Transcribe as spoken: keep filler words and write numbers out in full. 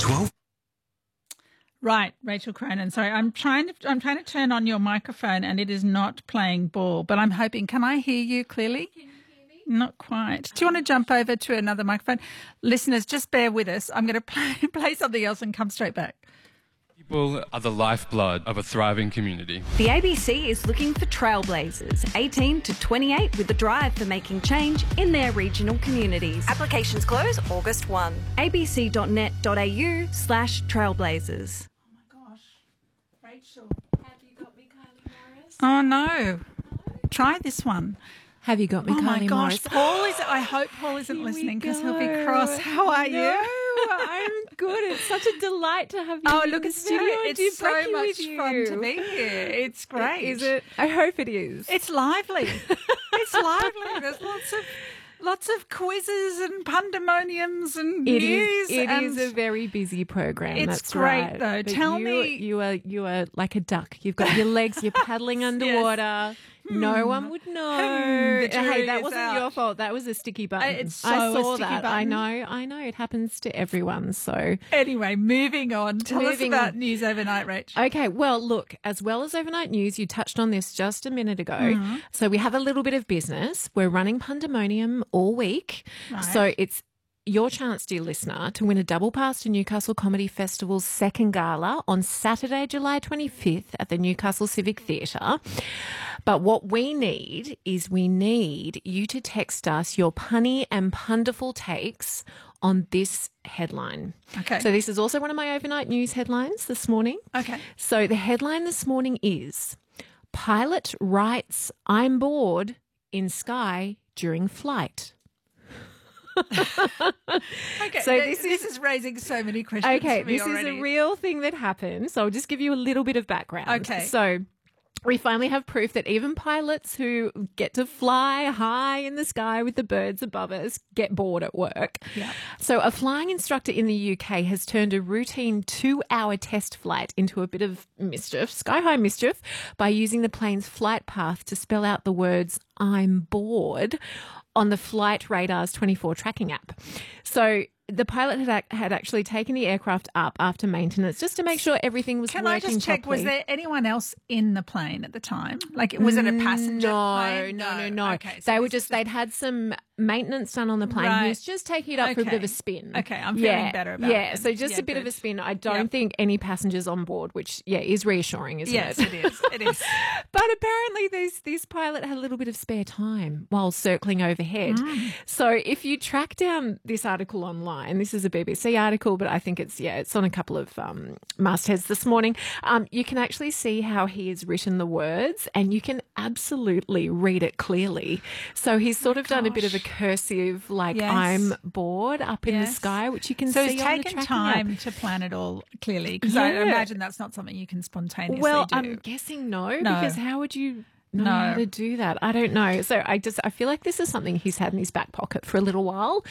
twelve. Right, Rachel Cronin. Sorry, I'm trying to I'm trying to turn on your microphone and it is not playing ball. But I'm hoping. Can I hear you clearly? Can you hear me? Not quite. Do you want to jump over to another microphone? Listeners, just bear with us. I'm going to play, play something else and come straight back. People are the lifeblood of a thriving community. The A B C is looking for trailblazers, eighteen to twenty-eight, with a drive for making change in their regional communities. Applications close August first. abc.net.au slash trailblazers. Oh my gosh. Rachel. Have you got me, Kylie Morris? Oh no. Try this one. Have you got me, Oh Kylie my gosh, Morris? Paul is. I hope Paul isn't Here listening we because he'll be go. cross. How are No, you? I'm good. It's such a delight to have you Oh, in look, the it's studio. so, Do it's so brekkie much with fun you. to be here. It's great. Is it? I hope it is. It's lively. It's lively. There's lots of lots of quizzes and pandemoniums and It news. is. It and is a very busy program. It's That's great, right. though. But Tell you, me- you are you are like a duck. You've got your legs. You're paddling underwater. No one would know. Hmm, the Hey, jury that is wasn't out. your fault. That was a sticky button. it's so I a saw sticky that. I button. know. I know. It happens to everyone. So. Anyway, moving on. Tell Moving us about on. news overnight, Rach. Okay, well, look, as well as overnight news, you touched on this just a minute ago. So we have a little bit of business. We're running Pandemonium all week. Right. So it's your chance, dear listener, to win a double pass to Newcastle Comedy Festival's second gala on Saturday, July twenty-fifth at the Newcastle Civic Theatre. But what we need is we need you to text us your punny and punderful takes on this headline. Okay. So this is also one of my overnight news headlines this morning. Okay. So the headline this morning is Pilot writes, I'm bored in sky during flight. Okay. So this, this this is raising so many questions. Okay, for me this already. is a real thing that happened. So I'll just give you a little bit of background. Okay. So we finally have proof that even pilots who get to fly high in the sky with the birds above us get bored at work. Yeah. So a flying instructor in the U K has turned a routine two-hour test flight into a bit of mischief, sky-high mischief, by using the plane's flight path to spell out the words, I'm bored, on the Flight Radar's twenty-four tracking app. So the pilot had, ac- had actually taken the aircraft up after maintenance just to make sure everything was Can working I just check, properly. was there anyone else in the plane at the time? Like, was it a passenger no, plane? No, no, no, Okay, so they were this just, is they'd had some maintenance done on the plane. Right. He was just taking it up for a bit of Okay. a spin. Okay, I'm feeling yeah, better about Yeah, it. so just Yeah, a bit of good. a spin. I don't Yep. think any passengers on board, which, yeah, is reassuring, isn't Yes, it? it is. It is. But apparently this, this pilot had a little bit of spare time while circling overhead. Mm. So if you track down this article online, this is a B B C article, but I think it's, yeah, it's on a couple of um, mastheads this morning, um, you can actually see how he has written the words and you can absolutely read it clearly. So he's sort of done a bit of a cursive, like, Yes. I'm bored up in the Yes. sky, which you can So see it's on the taken tracking time app. to plan it all clearly because I Yeah. imagine that's not something you can spontaneously Well, do. I'm guessing no, No. because how would you know No. how to do that? I don't know. So I just I feel like this is something he's had in his back pocket for a little while.